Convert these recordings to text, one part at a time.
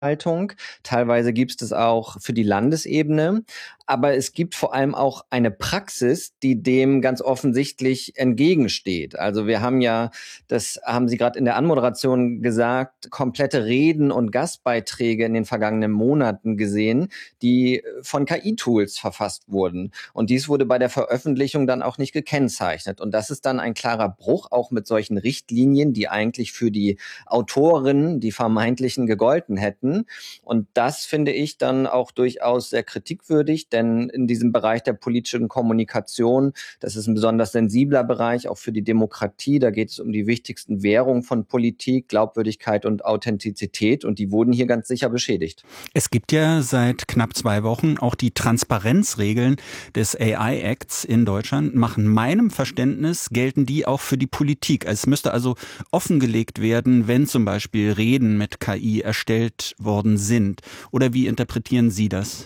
Verwaltung. Teilweise gibt es auch für die Landesebene. Aber es gibt vor allem auch eine Praxis, die dem ganz offensichtlich entgegensteht. Also wir haben ja, das haben Sie gerade in der Anmoderation gesagt, komplette Reden und Gastbeiträge in den vergangenen Monaten gesehen, die von KI-Tools verfasst wurden. Und dies wurde bei der Veröffentlichung dann auch nicht gekennzeichnet. Und das ist dann ein klarer Bruch, auch mit solchen Richtlinien, die eigentlich für die Autorinnen, die vermeintlichen, gegolten hätten. Und das finde ich dann auch durchaus sehr kritikwürdig, denn in diesem Bereich der politischen Kommunikation, das ist ein besonders sensibler Bereich, auch für die Demokratie, da geht es um die wichtigsten Währungen von Politik, Glaubwürdigkeit und Authentizität, und die wurden hier ganz sicher beschädigt. Es gibt ja seit knapp 2 Wochen auch die Transparenzregeln des AI-Acts in Deutschland. Nach meinem Verständnis gelten die auch für die Politik. Es müsste also offengelegt werden, wenn zum Beispiel Reden mit KI erstellt worden sind. Oder wie interpretieren Sie das?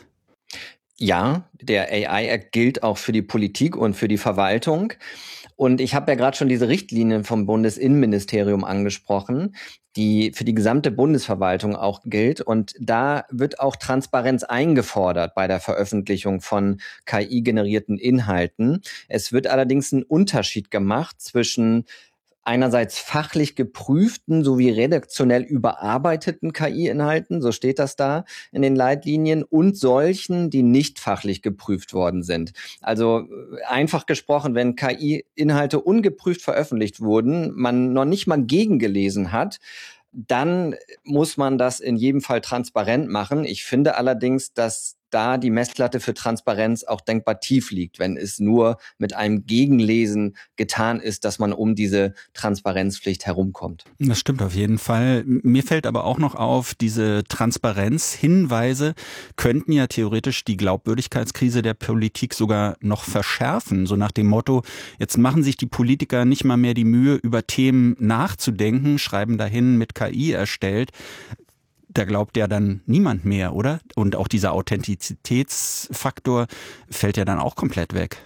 Ja, der AI-Act gilt auch für die Politik und für die Verwaltung. Und ich habe ja gerade schon diese Richtlinien vom Bundesinnenministerium angesprochen, die für die gesamte Bundesverwaltung auch gilt. Und da wird auch Transparenz eingefordert bei der Veröffentlichung von KI-generierten Inhalten. Es wird allerdings ein Unterschied gemacht zwischen einerseits fachlich geprüften sowie redaktionell überarbeiteten KI-Inhalten, so steht das da in den Leitlinien, und solchen, die nicht fachlich geprüft worden sind. Also einfach gesprochen, wenn KI-Inhalte ungeprüft veröffentlicht wurden, man noch nicht mal gegengelesen hat, dann muss man das in jedem Fall transparent machen. Ich finde allerdings, dass da die Messlatte für Transparenz auch denkbar tief liegt, wenn es nur mit einem Gegenlesen getan ist, dass man um diese Transparenzpflicht herumkommt. Das stimmt auf jeden Fall. Mir fällt aber auch noch auf, diese Transparenzhinweise könnten ja theoretisch die Glaubwürdigkeitskrise der Politik sogar noch verschärfen. So nach dem Motto, jetzt machen sich die Politiker nicht mal mehr die Mühe, über Themen nachzudenken, schreiben dahin mit KI erstellt. Da glaubt ja dann niemand mehr, oder? Und auch dieser Authentizitätsfaktor fällt ja dann auch komplett weg.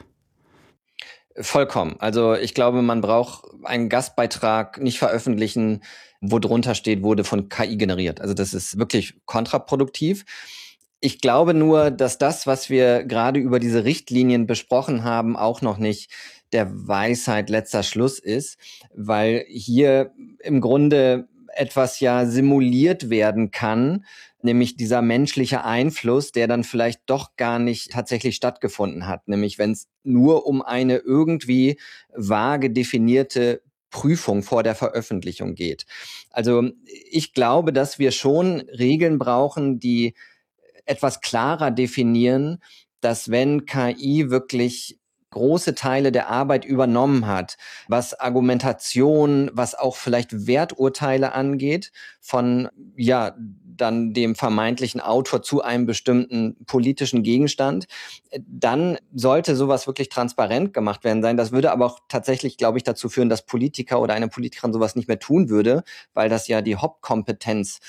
Vollkommen. Also ich glaube, man braucht einen Gastbeitrag nicht veröffentlichen, wo drunter steht, wurde von KI generiert. Also das ist wirklich kontraproduktiv. Ich glaube nur, dass das, was wir gerade über diese Richtlinien besprochen haben, auch noch nicht der Weisheit letzter Schluss ist, weil hier im Grunde etwas ja simuliert werden kann, nämlich dieser menschliche Einfluss, der dann vielleicht doch gar nicht tatsächlich stattgefunden hat, nämlich wenn es nur um eine irgendwie vage definierte Prüfung vor der Veröffentlichung geht. Also ich glaube, dass wir schon Regeln brauchen, die etwas klarer definieren, dass wenn KI wirklich große Teile der Arbeit übernommen hat, was Argumentation, was auch vielleicht Werturteile angeht, von ja dann dem vermeintlichen Autor zu einem bestimmten politischen Gegenstand, dann sollte sowas wirklich transparent gemacht werden sein. Das würde aber auch tatsächlich, glaube ich, dazu führen, dass Politiker oder eine Politikerin sowas nicht mehr tun würde, weil das ja die Hauptkompetenz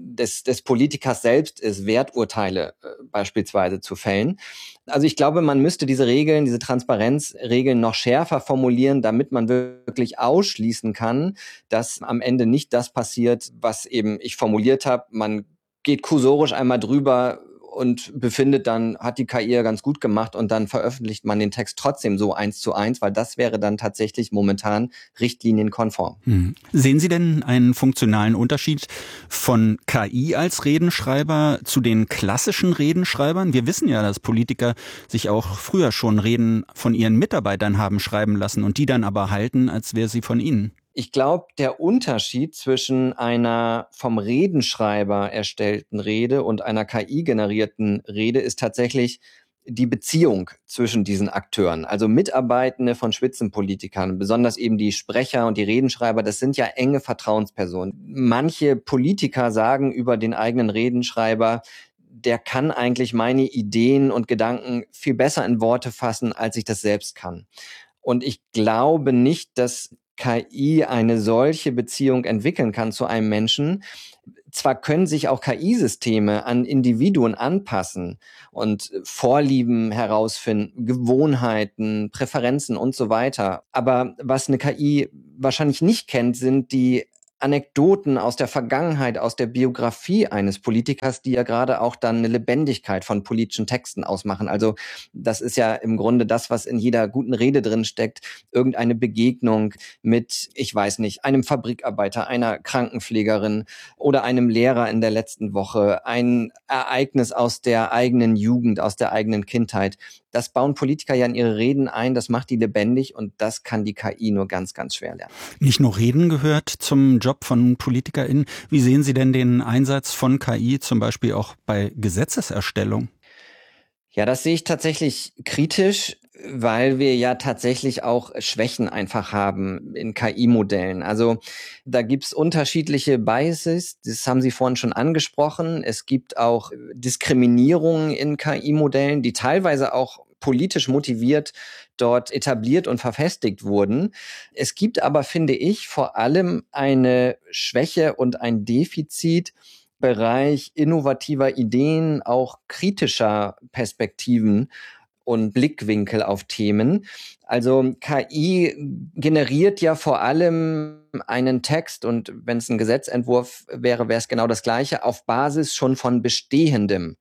des Politikers selbst ist, Werturteile beispielsweise zu fällen. Also ich glaube, man müsste diese Regeln, diese Transparenzregeln noch schärfer formulieren, damit man wirklich ausschließen kann, dass am Ende nicht das passiert, was eben ich formuliert habe. Man geht kursorisch einmal drüber und befindet dann, hat die KI ja ganz gut gemacht, und dann veröffentlicht man den Text trotzdem so 1:1, weil das wäre dann tatsächlich momentan richtlinienkonform. Sehen Sie denn einen funktionalen Unterschied von KI als Redenschreiber zu den klassischen Redenschreibern? Wir wissen ja, dass Politiker sich auch früher schon Reden von ihren Mitarbeitern haben schreiben lassen und die dann aber halten, als wäre sie von ihnen. Ich glaube, der Unterschied zwischen einer vom Redenschreiber erstellten Rede und einer KI-generierten Rede ist tatsächlich die Beziehung zwischen diesen Akteuren. Also Mitarbeitende von Spitzenpolitikern, besonders eben die Sprecher und die Redenschreiber, das sind ja enge Vertrauenspersonen. Manche Politiker sagen über den eigenen Redenschreiber, der kann eigentlich meine Ideen und Gedanken viel besser in Worte fassen, als ich das selbst kann. Und ich glaube nicht, dass KI eine solche Beziehung entwickeln kann zu einem Menschen. Zwar können sich auch KI-Systeme an Individuen anpassen und Vorlieben herausfinden, Gewohnheiten, Präferenzen und so weiter. Aber was eine KI wahrscheinlich nicht kennt, sind die Anekdoten aus der Vergangenheit, aus der Biografie eines Politikers, die ja gerade auch dann eine Lebendigkeit von politischen Texten ausmachen. Also das ist ja im Grunde das, was in jeder guten Rede drin steckt. Irgendeine Begegnung mit, ich weiß nicht, einem Fabrikarbeiter, einer Krankenpflegerin oder einem Lehrer in der letzten Woche, ein Ereignis aus der eigenen Jugend, aus der eigenen Kindheit. Das bauen Politiker ja in ihre Reden ein, das macht die lebendig und das kann die KI nur ganz, ganz schwer lernen. Nicht nur Reden gehört zum Job von PolitikerInnen. Wie sehen Sie denn den Einsatz von KI zum Beispiel auch bei Gesetzeserstellung? Ja, das sehe ich tatsächlich kritisch, weil wir ja tatsächlich auch Schwächen einfach haben in KI-Modellen. Also da gibt's unterschiedliche Biases, das haben Sie vorhin schon angesprochen. Es gibt auch Diskriminierungen in KI-Modellen, die teilweise auch politisch motiviert dort etabliert und verfestigt wurden. Es gibt aber, finde ich, vor allem eine Schwäche und ein Defizit Bereich innovativer Ideen, auch kritischer Perspektiven und Blickwinkel auf Themen. Also KI generiert ja vor allem einen Text und wenn es ein Gesetzentwurf wäre, wäre es genau das Gleiche, auf Basis schon von Bestehendem.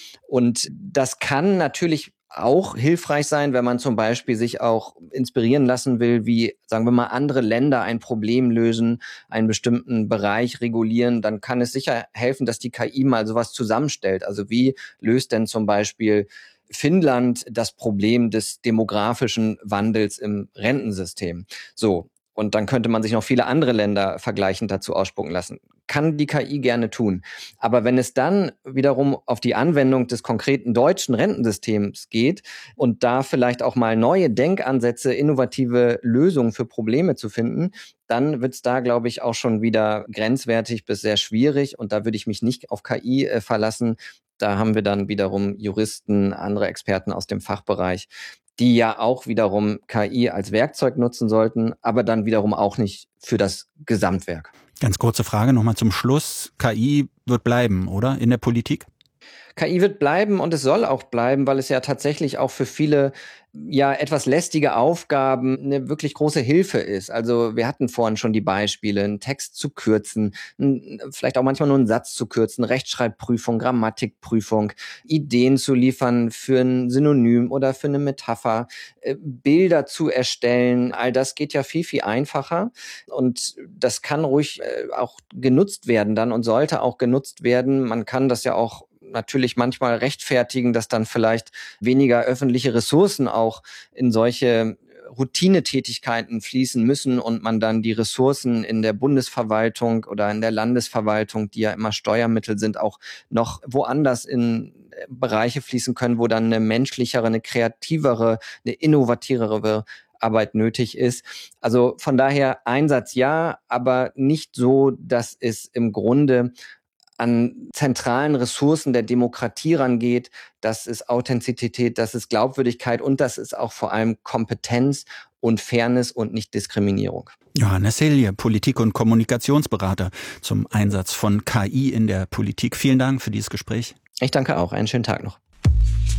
Und das kann natürlich auch hilfreich sein, wenn man zum Beispiel sich auch inspirieren lassen will, wie, sagen wir mal, andere Länder ein Problem lösen, einen bestimmten Bereich regulieren, dann kann es sicher helfen, dass die KI mal sowas zusammenstellt. Also wie löst denn zum Beispiel Finnland das Problem des demografischen Wandels im Rentensystem? So. Und dann könnte man sich noch viele andere Länder vergleichend dazu ausspucken lassen. Kann die KI gerne tun. Aber wenn es dann wiederum auf die Anwendung des konkreten deutschen Rentensystems geht und da vielleicht auch mal neue Denkansätze, innovative Lösungen für Probleme zu finden, dann wird es da, glaube ich, auch schon wieder grenzwertig bis sehr schwierig. Und da würde ich mich nicht auf KI verlassen. Da haben wir dann wiederum Juristen, andere Experten aus dem Fachbereich, die ja auch wiederum KI als Werkzeug nutzen sollten, aber dann wiederum auch nicht für das Gesamtwerk. Ganz kurze Frage nochmal zum Schluss. KI wird bleiben, oder? In der Politik? KI wird bleiben und es soll auch bleiben, weil es ja tatsächlich auch für viele ja etwas lästige Aufgaben eine wirklich große Hilfe ist. Also wir hatten vorhin schon die Beispiele, einen Text zu kürzen, vielleicht auch manchmal nur einen Satz zu kürzen, Rechtschreibprüfung, Grammatikprüfung, Ideen zu liefern für ein Synonym oder für eine Metapher, Bilder zu erstellen. All das geht ja viel, viel einfacher und das kann ruhig auch genutzt werden dann und sollte auch genutzt werden. Man kann das ja auch natürlich manchmal rechtfertigen, dass dann vielleicht weniger öffentliche Ressourcen auch in solche Routinetätigkeiten fließen müssen und man dann die Ressourcen in der Bundesverwaltung oder in der Landesverwaltung, die ja immer Steuermittel sind, auch noch woanders in Bereiche fließen können, wo dann eine menschlichere, eine kreativere, eine innovativere Arbeit nötig ist. Also von daher Einsatz ja, aber nicht so, dass es im Grunde an zentralen Ressourcen der Demokratie rangeht. Das ist Authentizität, das ist Glaubwürdigkeit und das ist auch vor allem Kompetenz und Fairness und nicht Diskriminierung. Johannes Selye, Politik- und Kommunikationsberater zum Einsatz von KI in der Politik. Vielen Dank für dieses Gespräch. Ich danke auch. Einen schönen Tag noch.